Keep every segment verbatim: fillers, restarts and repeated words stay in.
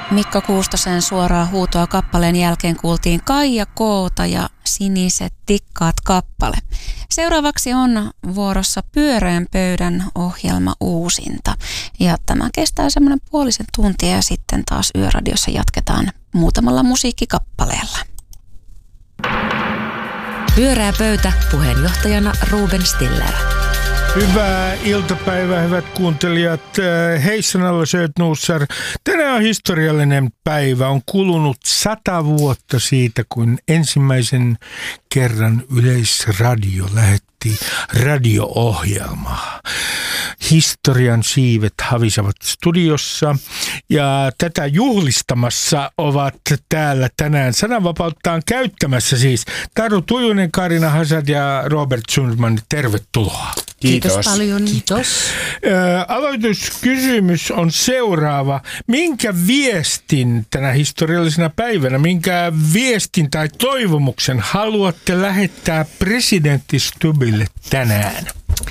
Mikko Kuustosen suoraa huutoa kappaleen jälkeen kuultiin Kaija Koota ja Siniset tikkaat kappale. Seuraavaksi on vuorossa Pyöreän pöydän ohjelma uusinta. Ja tämä kestää semmoinen puolisen tuntia ja sitten taas Yöradiossa jatketaan muutamalla musiikkikappaleella. Pyöreä pöytä, puheenjohtajana Ruben Stiller. Hyvää iltapäivää, hyvät kuuntelijat. Heissan alla sööt nuussar. Tänään on historiallinen päivä. On kulunut sata vuotta siitä, kun ensimmäisen kerran Yleisradio lähetti radio-ohjelmaa. Historian siivet havisavat studiossa ja tätä juhlistamassa ovat täällä tänään sananvapauttaan käyttämässä siis Taru Tujunen, Karina Hasad ja Robert Sundman. Tervetuloa. Kiitos. Kiitos paljon. Kiitos. Ö, aloituskysymys on seuraava. Minkä viestin tänä historiallisena päivänä, minkä viestin tai toivomuksen haluatte lähettää presidentti Stubbille tänään?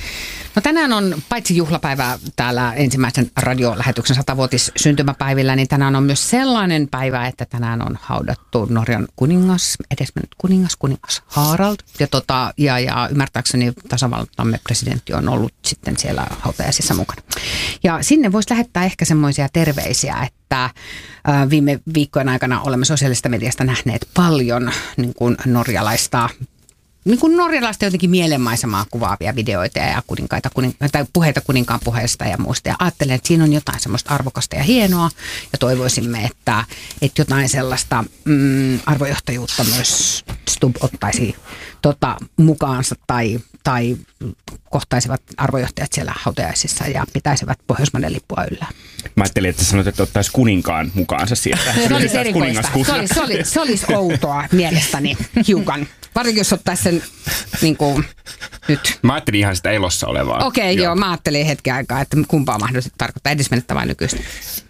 No tänään on paitsi juhlapäivä täällä ensimmäisen radiolähetyksen satavuotis syntymäpäivillä, niin tänään on myös sellainen päivä, että tänään on haudattu Norjan kuningas, edesmennyt kuningas, kuningas Harald. Ja, tota, ja, ja ymmärtääkseni tasavaltamme presidentti on ollut sitten siellä hautajaisissa mukana. Ja sinne voisi lähettää ehkä semmoisia terveisiä, että viime viikkojen aikana olemme sosiaalisesta mediasta nähneet paljon niin kuin norjalaista niin kuin norjalaista jotenkin mielenmaisemaa kuvaavia videoita ja kuninkaita, kuninka- tai puheita kuninkaan puheesta ja muusta. Ja ajattelen, että siinä on jotain semmoista arvokasta ja hienoa ja toivoisimme, että, että jotain sellaista mm, arvojohtajuutta myös Stubb ottaisi tota, mukaansa tai, tai kohtaisivat arvojohtajat siellä hautajaisissa ja pitäisivät Pohjoismaiden lippua yllä. Mä ajattelin, että sanoit, että ottaisi kuninkaan mukaansa sieltä. Se olisi erikoista. Se olisi, se olisi, se olisi outoa mielestäni hiukan. Varsinkin jos ottaisi sen niin kuin, nyt. Mä ajattelin ihan sitä elossa olevaa. Okei, okay, joo. joo. Mä ajattelin hetken aikaa, että kumpaa mahdollisesti tarkoittaa edesmennettä vai nykyistä.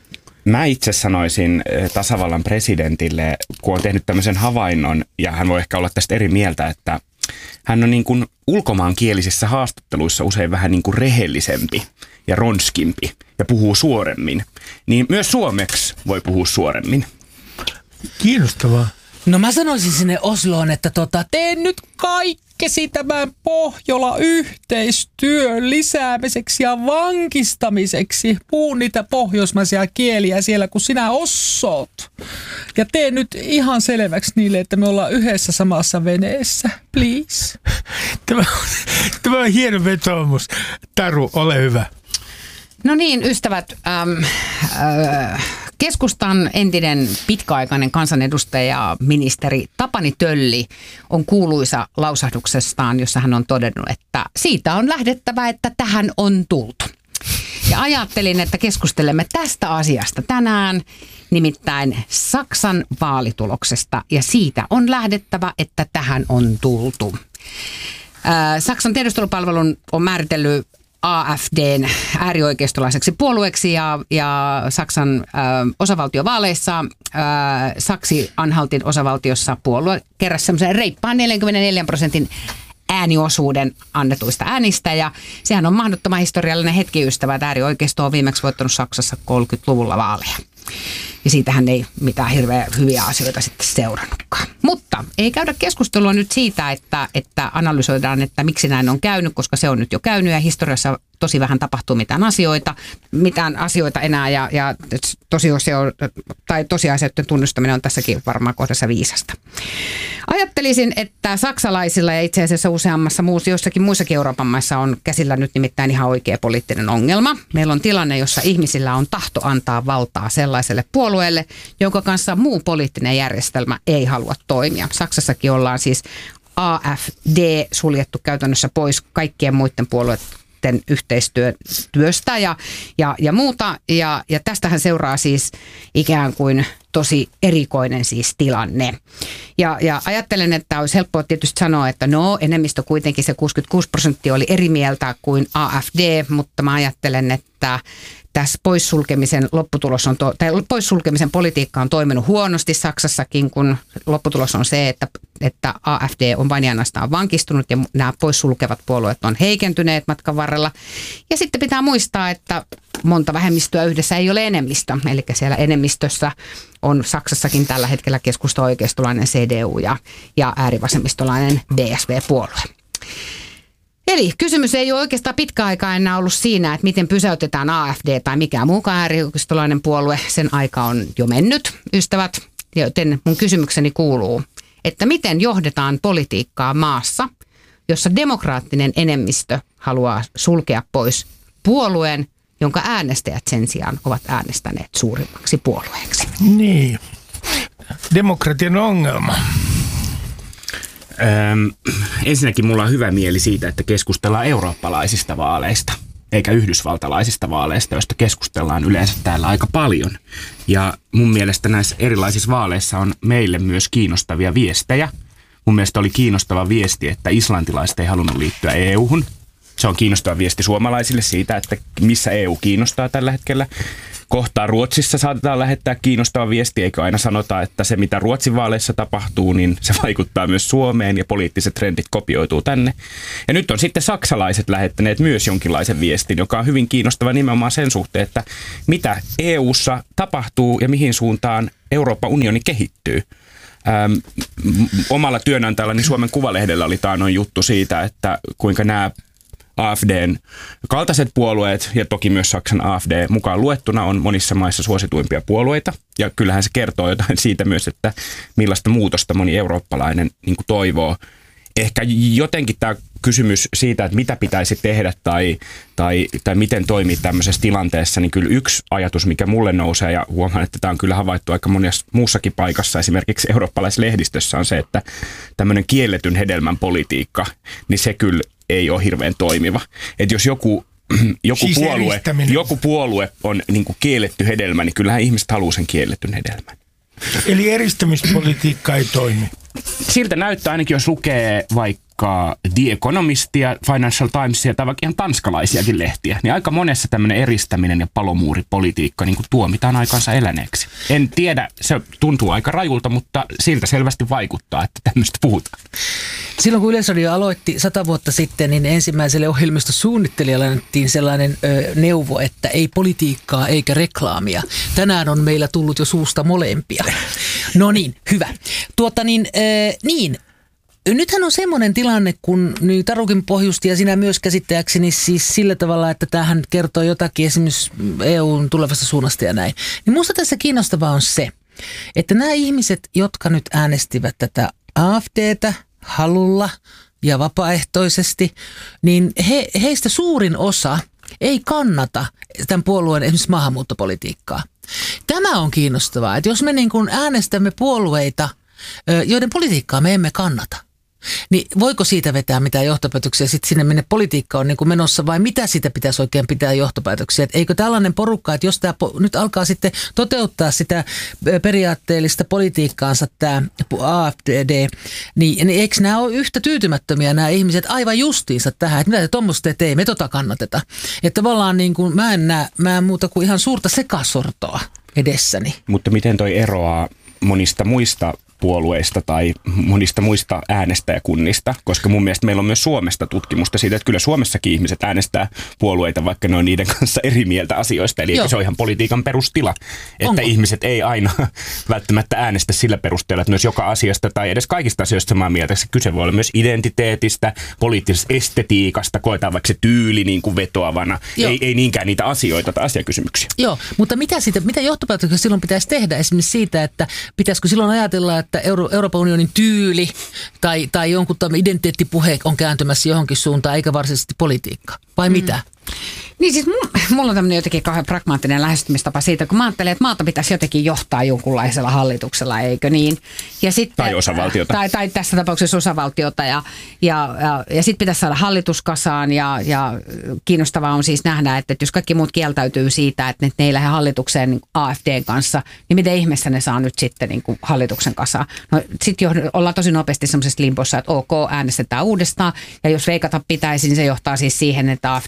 Mä itse sanoisin tasavallan presidentille, kun on tehnyt tämmöisen havainnon, ja hän voi ehkä olla tästä eri mieltä, että hän on niin kuin ulkomaankielisissä haastatteluissa usein vähän niin kuin rehellisempi ja ronskimpi ja puhuu suoremmin. Niin myös suomeksi voi puhua suoremmin. Kiinnostavaa. No mä sanoisin sinne Osloon, että tota, tee nyt kaikkesi tämän Pohjola-yhteistyön lisäämiseksi ja vankistamiseksi. Puu niitä pohjoismaisia kieliä siellä, kun sinä ossot. Ja tee nyt ihan selväksi niille, että me ollaan yhdessä samassa veneessä. Please. Tämä on, tämä on hieno vetoomus. Taru, ole hyvä. No niin, ystävät. Ähm, äh, Keskustan entinen pitkäaikainen kansanedustaja, ministeri Tapani Tölli on kuuluisa lausahduksestaan, jossa hän on todennut, että siitä on lähdettävä, että tähän on tultu. Ja ajattelin, että keskustelemme tästä asiasta tänään, nimittäin Saksan vaalituloksesta, ja siitä on lähdettävä, että tähän on tultu. Ää, Saksan tiedustelupalvelun on määritellyt A F D:n äärioikeistolaiseksi puolueeksi ja, ja Saksan ö, osavaltiovaaleissa ö, Saksi-Anhaltin osavaltiossa puolue keräsi semmoisen reippaan neljäkymmentäneljä prosentin ääniosuuden annetuista äänistä ja sehän on mahdottoman historiallinen hetki, ystävä, että äärioikeisto on viimeksi voittanut Saksassa kolmekymmentäluvulla vaaleja. Ja siitähän ei mitään hirveän hyviä asioita sitten seurannutkaan. Mutta ei käydä keskustelua nyt siitä, että, että analysoidaan, että miksi näin on käynyt, koska se on nyt jo käynyt ja historiassa tosi vähän tapahtuu mitään asioita, mitään asioita enää ja, ja tosiosio, tai tosiasioiden tunnustaminen on tässäkin varmaan kohdassa viisasta. Ajattelisin, että saksalaisilla ja itse asiassa useammassa muussa, jossakin muissakin Euroopan maissa on käsillä nyt nimittäin ihan oikea poliittinen ongelma. Meillä on tilanne, jossa ihmisillä on tahto antaa valtaa sellaiselle puolueelle, jonka kanssa muu poliittinen järjestelmä ei halua toimia. Saksassakin ollaan siis A F D suljettu käytännössä pois kaikkien muiden puolueiden yhteistyöstä ja, ja, ja muuta. Ja, ja tästähän seuraa siis ikään kuin tosi erikoinen siis tilanne. Ja, ja ajattelen, että olisi helppoa tietysti sanoa, että no enemmistö kuitenkin se kuusikymmentäkuusi prosenttia oli eri mieltä kuin A F D, mutta mä ajattelen, että tässä poissulkemisen lopputulos on, to, tai poissulkemisen politiikka on toiminut huonosti Saksassakin, kun lopputulos on se, että, että A F D on vain ja ainoastaan vankistunut ja nämä poissulkevat puolueet on heikentyneet matkan varrella. Ja sitten pitää muistaa, että monta vähemmistöä yhdessä ei ole enemmistö, eli siellä enemmistössä on Saksassakin tällä hetkellä keskusta-oikeistolainen C D U ja, ja äärivasemmistolainen D S V-puolue. Eli kysymys ei ole oikeastaan pitkä aikaa enää ollut siinä, että miten pysäytetään A F D tai mikään muukaan äärioikeistolainen puolue. Sen aika on jo mennyt, ystävät, joten mun kysymykseni kuuluu, että miten johdetaan politiikkaa maassa, jossa demokraattinen enemmistö haluaa sulkea pois puolueen, jonka äänestäjät sen sijaan ovat äänestäneet suurimmaksi puolueeksi. Niin, demokratian ongelma. Öm, ensinnäkin mulla on hyvä mieli siitä, että keskustellaan eurooppalaisista vaaleista, eikä yhdysvaltalaisista vaaleista, joista keskustellaan yleensä täällä aika paljon. Ja mun mielestä näissä erilaisissa vaaleissa on meille myös kiinnostavia viestejä. Mun mielestä oli kiinnostava viesti, että islantilaiset ei halunnut liittyä E U-hun. Se on kiinnostava viesti suomalaisille siitä, että missä E U kiinnostaa tällä hetkellä. Kohtaa Ruotsissa saatetaan lähettää kiinnostava viesti, eikö aina sanota, että se mitä Ruotsin vaaleissa tapahtuu, niin se vaikuttaa myös Suomeen ja poliittiset trendit kopioituu tänne. Ja nyt on sitten saksalaiset lähettäneet myös jonkinlaisen viestin, joka on hyvin kiinnostava nimenomaan sen suhteen, että mitä E U:ssa tapahtuu ja mihin suuntaan Euroopan unioni kehittyy. Ähm, omalla työnantajallani Suomen Kuvalehdellä oli taanoin juttu siitä, että kuinka nämä A F D:n kaltaiset puolueet ja toki myös Saksan A F D mukaan luettuna on monissa maissa suosituimpia puolueita. Ja kyllähän se kertoo jotain siitä myös, että millaista muutosta moni eurooppalainen niin kuin toivoo. Ehkä jotenkin tämä kysymys siitä, että mitä pitäisi tehdä tai, tai, tai miten toimii tämmöisessä tilanteessa, niin kyllä yksi ajatus, mikä mulle nousee, ja huomaan, että tämä on kyllä havaittu aika monessa muussakin paikassa, esimerkiksi eurooppalaisessa lehdistössä, on se, että tämmöinen kielletyn hedelmän politiikka, niin se kyllä ei ole hirveän toimiva. Että jos joku, joku, siis puolue, joku puolue on niin kuin kielletty hedelmä, niin kyllähän ihmiset haluaa sen kielletyn hedelmän. Eli eristämispolitiikka ei toimi. Siltä näyttää ainakin, jos lukee vaikka The Economistia, Financial Timesia tai vaikka ihan tanskalaisiakin lehtiä, niin aika monessa tämmöinen eristäminen ja palomuuripolitiikka niin kuin tuomitaan aikansa eläneeksi. En tiedä, se tuntuu aika rajulta, mutta siltä selvästi vaikuttaa, että tämmöistä puhutaan. Silloin kun Yleisradio aloitti sata vuotta sitten, niin ensimmäiselle ohjelmistosuunnittelijalle annettiin sellainen ö, neuvo, että ei politiikkaa eikä reklaamia. Tänään on meillä tullut jo suusta molempia. No niin, hyvä. Tuota niin, ö, niin. Nythän on semmoinen tilanne, kun niin Tarukin pohjusti ja sinä myös käsittääkseni siis sillä tavalla, että tämähän kertoo jotakin esimerkiksi E U:n tulevasta suunnasta ja näin. Niin musta tässä kiinnostavaa on se, että nämä ihmiset, jotka nyt äänestivät tätä A F D:tä halulla ja vapaaehtoisesti, niin he, heistä suurin osa ei kannata tämän puolueen esimerkiksi maahanmuuttopolitiikkaa. Tämä on kiinnostavaa, että jos me niin kuin äänestämme puolueita, joiden politiikkaa me emme kannata, niin voiko siitä vetää mitään johtopäätöksiä sitten sinne, minne politiikka on niin kuin menossa, vai mitä siitä pitäisi oikein pitää johtopäätöksiä? Et eikö tällainen porukka, että jos tämä nyt alkaa sitten toteuttaa sitä periaatteellista politiikkaansa tämä A F D, niin, niin eikö nämä ole yhtä tyytymättömiä nämä ihmiset aivan justiinsa tähän, että mitä te tuommoista teemme, me tota kannateta. Että tavallaan niin kuin, mä en näe mä en muuta kuin ihan suurta sekasortoa edessäni. Mutta miten toi eroaa monista muista puolueista tai monista muista äänestäjäkunnista, koska mun mielestä meillä on myös Suomesta tutkimusta siitä, että kyllä Suomessakin ihmiset äänestää puolueita, vaikka ne on niiden kanssa eri mieltä asioista. Eli se on ihan politiikan perustila, että Onko? ihmiset ei aina välttämättä äänestä sillä perusteella, että myös joka asiasta tai edes kaikista asioista samaa mieltä. Se kyse voi olla myös identiteetistä, poliittisesta estetiikasta, koetaan vaikka se tyyli niin kuin vetoavana, ei, ei niinkään niitä asioita tai asiakysymyksiä. Joo, mutta mitä, siitä, mitä johtopäätöksiä silloin pitäisi tehdä esimerkiksi siitä, että pitäisikö silloin ajatella, että Euro- Euroopan unionin tyyli tai, tai jonkun identiteettipuhe on kääntymässä johonkin suuntaan, eikä varsinaisesti politiikka, vai mm. mitä? Niin siis mulla on tämmöinen jotenkin kauhean pragmaattinen lähestymistapa siitä, kun mä ajattelen, että maata pitäisi jotenkin johtaa jonkunlaisella hallituksella, eikö niin? Ja sitten, tai osavaltiota. Tai, tai tässä tapauksessa osavaltiota. Ja, ja, ja, ja sitten pitäisi saada hallitus kasaan ja, ja kiinnostavaa on siis nähdä, että jos kaikki muut kieltäytyy siitä, että ne ei lähde hallitukseen A F D:n kanssa, niin miten ihmeessä ne saa nyt sitten niin kuin hallituksen kasaan? No sitten ollaan tosi nopeasti semmoisessa limpossa, että ok, äänestetään uudestaan ja jos veikata pitäisi, niin se johtaa siis siihen, että A F D:n kannatus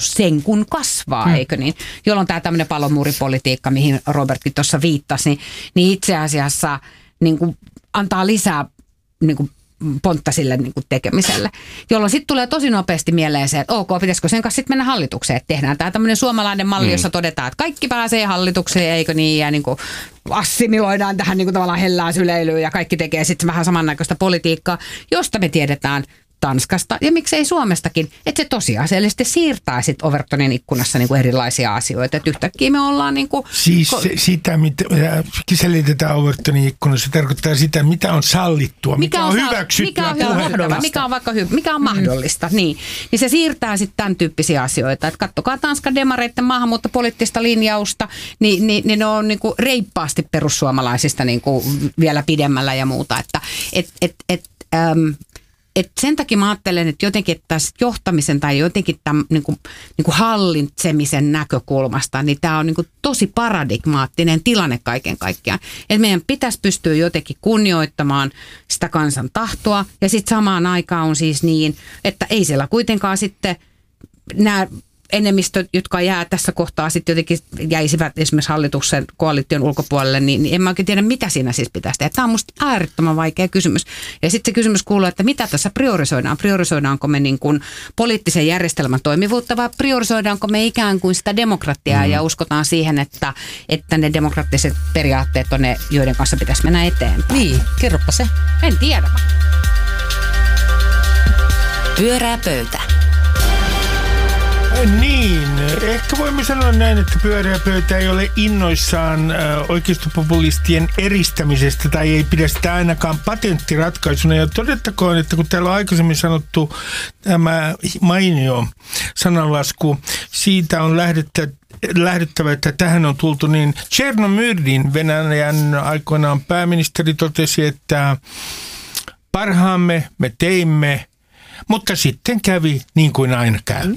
sen kun kasvaa, hmm. eikö niin? Jolloin tämä tämmöinen palomuuripolitiikka, mihin Robertkin tuossa viittasi, niin, niin itse asiassa niin kuin antaa lisää niin kuin pontta sille niin kuin tekemiselle. Jolloin sitten tulee tosi nopeasti mieleen se, että ok, pitäisikö sen kanssa sitten mennä hallitukseen, että tehdään tämä tämmöinen suomalainen malli, mm. jossa todetaan, että kaikki pääsee hallitukseen, eikö niin, ja niin kuin assimiloidaan tähän niin kuin tavallaan hellää syleilyyn, ja kaikki tekee sitten vähän samannäköistä politiikkaa, josta me tiedetään Tanskasta ja miksei Suomestakin, että se tosiasiallisesti siirtää sitten Overtonin ikkunassa niinku erilaisia asioita. Että yhtäkkiä me ollaan niinku... Siis ko- sitä, mitä selitetään Overtonin ikkunassa, se tarkoittaa sitä, mitä on sallittua, mikä, mikä on, on hyväksyttyä. Mikä on, mahdollista, mikä on vaikka hy- mikä on mahdollista, mm. niin. Niin se siirtää sitten tämän tyyppisiä asioita. Että kattokaa Tanskan demareiden maahanmuuttopoliittista linjausta, niin, niin, niin ne on niinku reippaasti perussuomalaisista niinku vielä pidemmällä ja muuta. Että et, et, et, äm, Et sen takia mä ajattelen, että jotenkin että tässä johtamisen tai jotenkin tämän niin kuin, niin kuin hallitsemisen näkökulmasta, niin tämä on niin kuin tosi paradigmaattinen tilanne kaiken kaikkiaan. Että meidän pitäisi pystyä jotenkin kunnioittamaan sitä kansan tahtoa ja sitten samaan aikaan on siis niin, että ei siellä kuitenkaan sitten nämä enemmistöt, jotka jää tässä kohtaa sitten jotenkin jäisivät esimerkiksi hallituksen koalition ulkopuolelle, niin, niin en mä oikein tiedä, mitä siinä siis pitäisi tehdä. Tämä on musta äärettömän vaikea kysymys. Ja sitten se kysymys kuuluu, että mitä tässä priorisoidaan? Priorisoidaanko me niin kuin poliittisen järjestelmän toimivuutta vai priorisoidaanko me ikään kuin sitä demokratiaa mm. ja uskotaan siihen, että, että ne demokraattiset periaatteet on ne, joiden kanssa pitäisi mennä eteenpäin? Niin, kerropa se. En tiedä. Pyörää pöytä. Niin, ehkä voimme sanoa näin, että pyöreä pöytä ei ole innoissaan äh, oikeistopopulistien eristämisestä tai ei pidä sitä ainakaan patenttiratkaisuna. Ja todettakoon, että kun täällä on aikaisemmin sanottu tämä mainio sananlasku, siitä on lähdettä, lähdettävä, että tähän on tultu, niin Chernomyrdin Venäjän aikoinaan pääministeri totesi, että parhaamme me teimme, mutta sitten kävi niin kuin aina käy.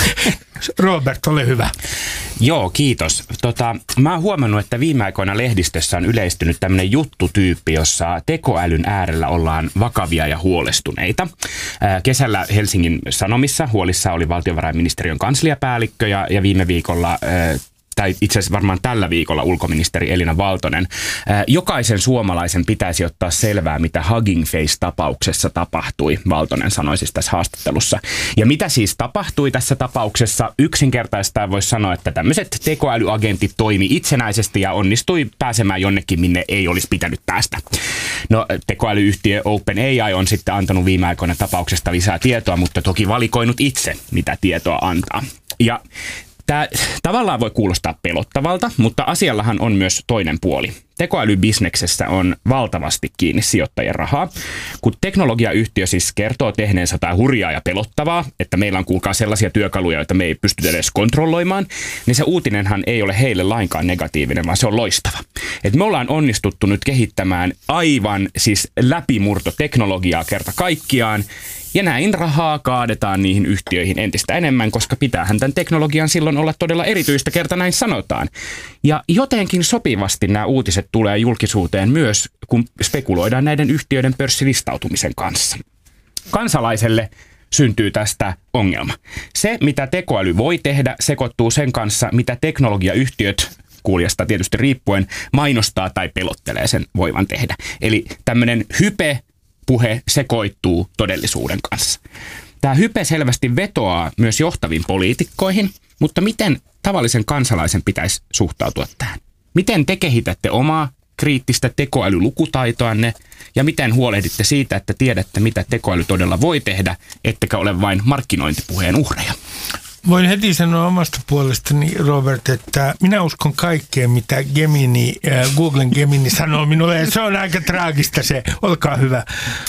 Robert, ole hyvä. Joo, kiitos. Tota, mä oon huomannut, että viime aikoina lehdistössä on yleistynyt tämmöinen juttutyyppi, jossa tekoälyn äärellä ollaan vakavia ja huolestuneita. Ää, kesällä Helsingin Sanomissa huolissa oli valtiovarainministeriön kansliapäällikkö ja, ja viime viikolla... Ää, tai itse asiassa varmaan tällä viikolla ulkoministeri Elina Valtonen. Jokaisen suomalaisen pitäisi ottaa selvää, mitä Hugging Face-tapauksessa tapahtui, Valtonen sanoi siis tässä haastattelussa. Ja mitä siis tapahtui tässä tapauksessa? Yksinkertaistaan voisi sanoa, että tämmöiset tekoälyagentit toimi itsenäisesti ja onnistui pääsemään jonnekin, minne ei olisi pitänyt päästä. No, tekoälyyhtiö OpenAI on sitten antanut viime aikoina tapauksesta lisää tietoa, mutta toki valikoinut itse, mitä tietoa antaa. Ja tämä tavallaan voi kuulostaa pelottavalta, mutta asiallahan on myös toinen puoli. Tekoälybisneksessä on valtavasti kiinni sijoittajien rahaa. Kun teknologiayhtiö siis kertoo tehneensä jotain hurjaa ja pelottavaa, että meillä on kuulkaa sellaisia työkaluja, joita me ei pystytä edes kontrolloimaan, niin se uutinenhan ei ole heille lainkaan negatiivinen, vaan se on loistava. Et me ollaan onnistuttu nyt kehittämään aivan siis läpimurtoteknologiaa kerta kaikkiaan, ja näin rahaa kaadetaan niihin yhtiöihin entistä enemmän, koska pitäähän tämän teknologian silloin olla todella erityistä, kerta näin sanotaan. Ja jotenkin sopivasti nämä uutiset tulee julkisuuteen myös, kun spekuloidaan näiden yhtiöiden pörssilistautumisen kanssa. Kansalaiselle syntyy tästä ongelma. Se, mitä tekoäly voi tehdä, sekoittuu sen kanssa, mitä teknologiayhtiöt, kuulijasta tietysti riippuen, mainostaa tai pelottelee sen voivan tehdä. Eli tämmöinen hype puhe sekoittuu todellisuuden kanssa. Tämä hype selvästi vetoaa myös johtaviin poliitikkoihin, mutta miten tavallisen kansalaisen pitäisi suhtautua tähän? Miten te kehitätte omaa kriittistä tekoälylukutaitoanne ja miten huolehditte siitä, että tiedätte, mitä tekoäly todella voi tehdä, ettekä ole vain markkinointipuheen uhreja? Voin heti sanoa omasta puolestani, Robert, että minä uskon kaikkeen, mitä Gemini, äh, Googlen Gemini sanoo minulle, ja se on aika traagista se. Olkaa hyvä.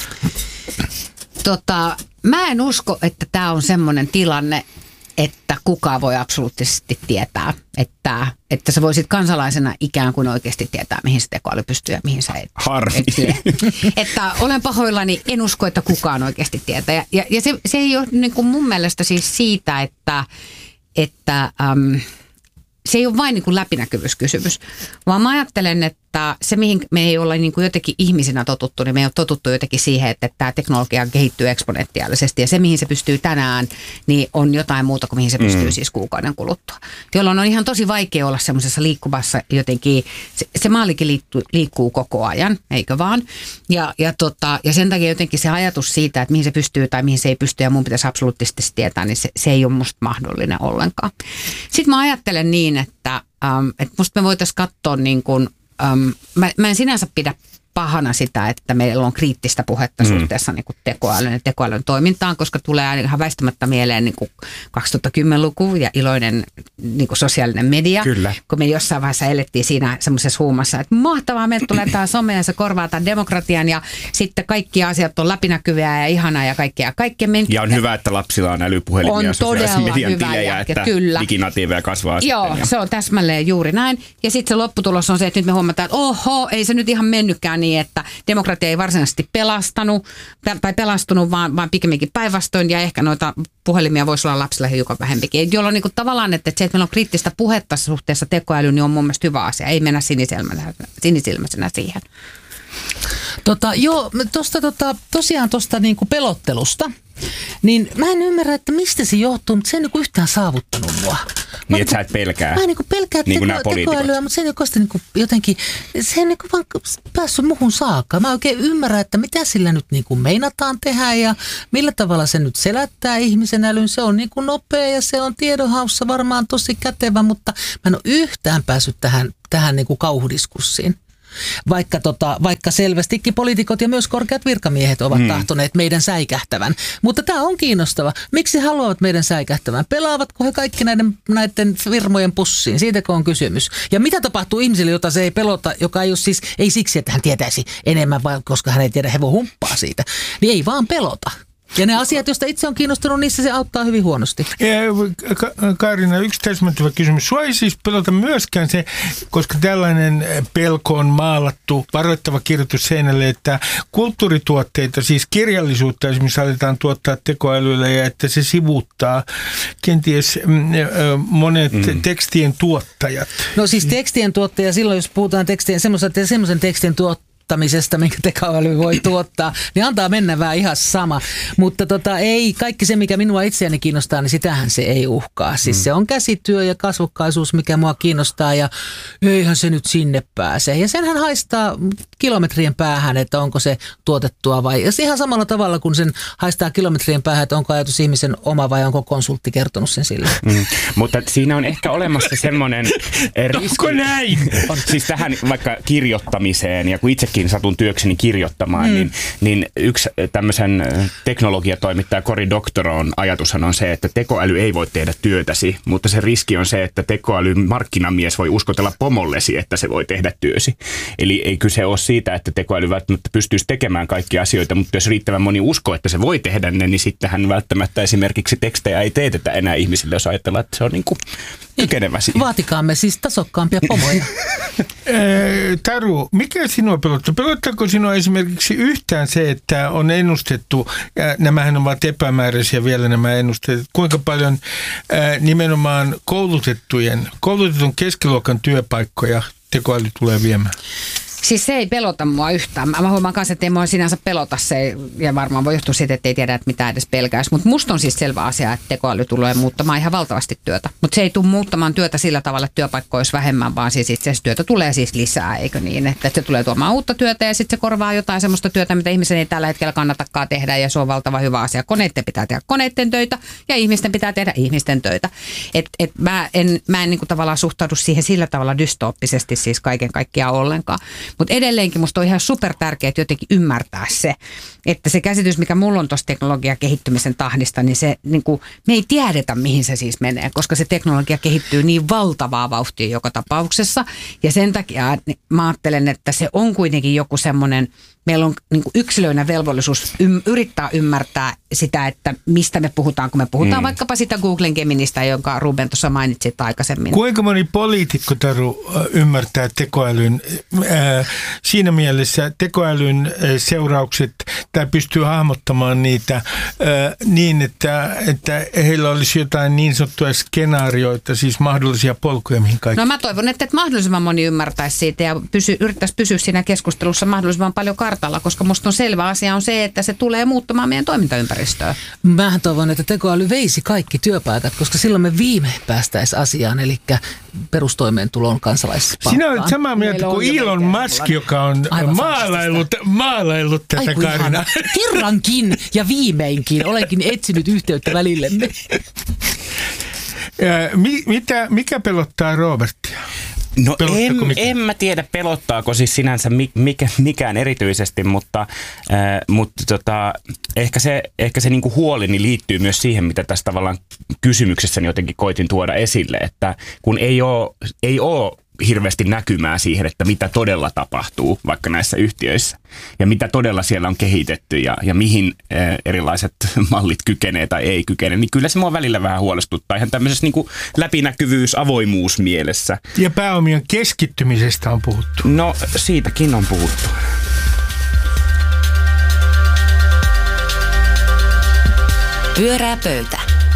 Tota, mä en usko, että tämä on semmoinen tilanne, että kukaan voi absoluuttisesti tietää, että, että sä voisit kansalaisena ikään kuin oikeasti tietää, mihin se tekoäly pystyy ja mihin sä et. Harmi. Et, että olen pahoillani, en usko, että kukaan oikeasti tietää. Ja, ja, ja se, se ei ole niin kuin mun mielestä siis siitä, että, että äm, se ei ole vain niin kuin läpinäkyvyyskysymys, vaan mä ajattelen, että se mihin me ei olla niin kuin jotenkin ihmisinä totuttu, niin me ei ole totuttu jotenkin siihen, että tämä teknologia kehittyy eksponentiaalisesti ja se mihin se pystyy tänään, niin on jotain muuta kuin mihin se pystyy mm. siis kuukauden kuluttua. Jolloin on ihan tosi vaikea olla semmoisessa liikkuvassa jotenkin, se, se maalikin liikkuu, liikkuu koko ajan, eikö vaan? Ja, ja, tota, ja sen takia jotenkin se ajatus siitä, että mihin se pystyy tai mihin se ei pysty ja mun pitäisi absoluuttisesti tietää, niin se, se ei ole musta mahdollinen ollenkaan. Sitten mä ajattelen niin, että, ähm, että musta me voitaisiin katsoa niin kuin, ähm, mä, mä en sinänsä pidä pahana sitä, että meillä on kriittistä puhetta mm. suhteessa niin kuin tekoälyn ja tekoälyn toimintaan, koska tulee ihan väistämättä mieleen niin kuin kaksituhattakymmenluku ja iloinen niin kuin sosiaalinen media. Kyllä. Kun me jossain vaiheessa elettiin siinä semmoisessa huumassa, että mahtavaa, meiltä tulee tämä some ja se korvaa tämän demokratian ja sitten kaikki asiat on läpinäkyviä ja ihanaa ja kaikkea. kaikkea men- ja on hyvä, että lapsilla on älypuhelimia on ja sosiaalisen median tilejä, jälkeen, että kyllä. diginatiiveja kasvaa. Joo, sitten, se on täsmälleen juuri näin. Ja sitten se lopputulos on se, että nyt me huomataan, että oho, ei se nyt ihan mennytkään niin, että demokratia ei varsinaisesti pelastanut tai pelastunut, vaan, vaan pikemminkin päinvastoin ja ehkä noita puhelimia voisi olla lapsilla hiukan vähempikin. Jolloin niin kuin tavallaan, että se, että meillä on kriittistä puhetta suhteessa tekoälyyn, niin on mun mielestä hyvä asia. Ei mennä sinisilmäisenä, sinisilmäisenä siihen. Tota, joo, tosta, tota, tosiaan tuosta niinku pelottelusta, niin mä en ymmärrä, että mistä se johtuu, mutta se ei niinku yhtään saavuttanut mua. Niin, että sä et pelkää. Mä en niinku pelkää niin teko, tekoälyä, mutta se ei niinku niinku jotenkin, se ei niinku vaan päässyt muhun saakka. Mä oikein ymmärrän, että mitä sillä nyt niinku meinataan tehdä ja millä tavalla se nyt selättää ihmisen älyn. Se on niinku nopea ja se on tiedonhaussa varmaan tosi kätevä, mutta mä en ole yhtään päässyt tähän, tähän niinku kauhudiskussiin. Vaikka, tota, vaikka selvästikin poliitikot ja myös korkeat virkamiehet ovat hmm. tahtoneet meidän säikähtävän. Mutta tämä on kiinnostava. Miksi he haluavat meidän säikähtävän? Pelaavatko he kaikki näiden, näiden firmojen pussiin? Siitäkö on kysymys? Ja mitä tapahtuu ihmisille, jota se ei pelota, joka ei ole siis, ei siksi, että hän tietäisi enemmän, vaan koska hän ei tiedä, he voi humppaa siitä. Niin ei vaan pelota. Ja ne asiat, joista itse on kiinnostunut, niissä se auttaa hyvin huonosti. Ka- Kaarina, yksi täsmentävä kysymys. Sua ei siis pelota myöskään se, koska tällainen pelko on maalattu, varoittava kirjoitus seinälle, että kulttuurituotteita, siis kirjallisuutta esimerkiksi aletaan tuottaa tekoälyllä ja että se sivuuttaa kenties monet mm. tekstien tuottajat. No siis tekstien tuottaja, silloin jos puhutaan tekstien, semmoisen tekstin tuottaja, minkä tekoäly voi tuottaa, niin antaa mennä vähän ihan sama. Mutta tota, ei, kaikki se, mikä minua itseäni kiinnostaa, niin sitähän se ei uhkaa. Siis mm. se on käsityö ja kasvokkaisuus, mikä mua kiinnostaa ja eihän se nyt sinne pääse. Ja senhän haistaa kilometrien päähän, että onko se tuotettua vai ihan samalla tavalla kuin sen haistaa kilometrien päähän, että onko ajatus ihmisen oma vai onko konsultti kertonut sen sille. Mm. Mutta siinä on ehkä olemassa semmoinen riski. Onko näin? Siis tähän vaikka kirjoittamiseen ja kun itsekin satun työkseni kirjoittamaan, mm. niin, niin yksi tämmöisen teknologiatoimittaja Cory Doctorow'n ajatushan on se, että tekoäly ei voi tehdä työtäsi, mutta se riski on se, että tekoälyn markkinamies voi uskotella pomollesi, että se voi tehdä työsi. Eli ei kyse ole siitä, että tekoäly välttämättä pystyisi tekemään kaikkia asioita, mutta jos riittävän moni uskoo, että se voi tehdä ne, niin sittenhän välttämättä esimerkiksi tekstejä ei teetetä enää ihmisille, jos ajatellaan, että se on niin kuin kykenevä siihen. Vaatikaamme siis tasokkaampia pomoja. Taru, mikä sinua pelottaa? Pelottaako sinua esimerkiksi yhtään se, että on ennustettu, ja nämähän ovat epämääräisiä vielä nämä ennusteet, kuinka paljon ää, nimenomaan koulutettujen, koulutetun keskiluokan työpaikkoja tekoäly tulee viemään? Siis se ei pelota mua yhtään. Mä huomaan kanssa, että ei mua sinänsä pelota se, ja varmaan voi johtua siitä, että ei tiedä, että mitä edes pelkäisi. Mutta musta on siis selvä asia, että tekoäly tulee muuttamaan ihan valtavasti työtä. Mutta se ei tule muuttamaan työtä sillä tavalla, että työpaikkoja olisi vähemmän, vaan siis itse asiassa työtä tulee siis lisää, eikö niin? Että se tulee tuomaan uutta työtä ja sitten se korvaa jotain semmoista työtä, mitä ihmisen ei tällä hetkellä kannatakaan tehdä, ja se on valtava hyvä asia. Koneiden pitää tehdä koneiden töitä ja ihmisten pitää tehdä ihmisten töitä. Et, et mä en, mä en niin kuin tavallaan suhtaudu siihen sillä tavalla dystooppisesti siis kaiken kaikkiaan ollenkaan. Mutta edelleenkin musta on ihan super tärkeää jotenkin ymmärtää se, että se käsitys, mikä mulla on tuossa teknologian kehittymisen tahdista, niin se niin kuin, me ei tiedetä, mihin se siis menee, koska se teknologia kehittyy niin valtavaa vauhtia joka tapauksessa. Ja sen takia mä ajattelen, että se on kuitenkin joku semmoinen, meillä on niin kuin yksilöinä velvollisuus ym, yrittää ymmärtää sitä, että mistä me puhutaan, kun me puhutaan mm. vaikkapa sitä Googlen Geministä, jonka Ruben tuossa mainitsit aikaisemmin. Kuinka moni poliitikko, Taru, ymmärtää tekoälyn ää, siinä mielessä tekoälyn seuraukset, tai pystyy hahmottamaan niitä niin, että, että heillä olisi jotain niin sanottuja skenaarioita, siis mahdollisia polkuja, mihin kaikki. No mä toivon, että mahdollisimman moni ymmärtäisi siitä ja pysy, yrittäisi pysyä siinä keskustelussa mahdollisimman paljon kartalla, koska musta on selvä asia on se, että se tulee muuttamaan meidän toimintaympäristöä. Mähän toivon, että tekoäly veisi kaikki työpaikat, koska silloin me viime päästäisiin asiaan, eli perustoimeentulon kansalaispalkkaan. Sinä olet samaa mieltä kuin Elon Musk, joka on maalaillut, maalaillut tätä Kaarina. Kerrankin ja viimeinkin olenkin etsinyt yhteyttä välillemme. Mi, mitä, mikä pelottaa Robertia? No en, en mä tiedä, pelottaako siis sinänsä mikä, mikään erityisesti, mutta, äh, mutta tota, ehkä se, ehkä se niinku huolini liittyy myös siihen, mitä tässä tavallaan kysymyksessäni jotenkin koitin tuoda esille, että kun ei ole, ei ole hirveästi näkymää siihen, että mitä todella tapahtuu vaikka näissä yhtiöissä ja mitä todella siellä on kehitetty ja, ja mihin äh, erilaiset mallit kykenee tai ei kykene, niin kyllä se mua välillä vähän huolestuttaa ihan tämmöisessä niin kuin läpinäkyvyys, avoimuus mielessä. Ja pääomien keskittymisestä on puhuttu. No siitäkin on puhuttu. Pyörää pöytä.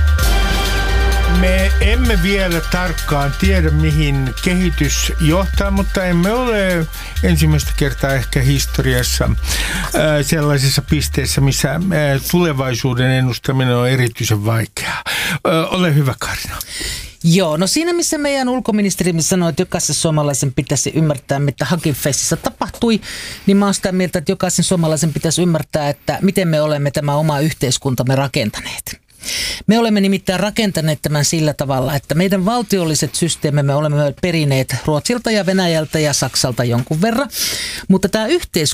Me emme vielä tarkkaan tiedä, mihin kehitys johtaa, mutta emme ole ensimmäistä kertaa ehkä historiassa ää, sellaisessa pisteessä, missä ää, tulevaisuuden ennustaminen on erityisen vaikeaa. Ää, ole hyvä, Kaarina. Joo, no siinä missä meidän ulkoministerimme sanoi, että jokaisen suomalaisen pitäisi ymmärtää, mitä Hugging Facessa tapahtui, niin mä oon sitä mieltä, että jokaisen suomalaisen pitäisi ymmärtää, että miten me olemme tämä oma yhteiskuntamme rakentaneet. Me olemme nimittäin rakentaneet tämän sillä tavalla, että meidän valtiolliset systeemimme olemme perineet Ruotsilta ja Venäjältä ja Saksalta jonkun verran, mutta tämä yhteiskunta